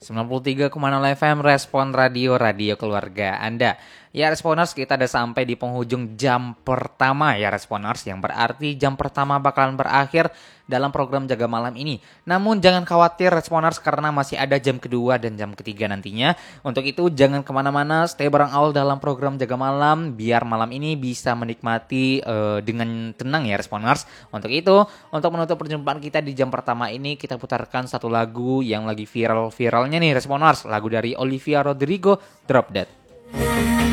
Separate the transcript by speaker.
Speaker 1: 93,0 FM Respon Radio, radio keluarga Anda. Ya Responers, kita udah sampai di penghujung jam pertama ya Responers, yang berarti jam pertama bakalan berakhir dalam program Jaga Malam ini. Namun jangan khawatir Responers, karena masih ada jam kedua dan jam ketiga nantinya. Untuk itu jangan kemana-mana, stay bareng Aul dalam program Jaga Malam, biar malam ini bisa menikmati dengan tenang ya Responers. Untuk itu, untuk menutup perjumpaan kita di jam pertama ini, kita putarkan satu lagu yang lagi viral-viralnya nih Responers, lagu dari Olivia Rodrigo, Drop Dead.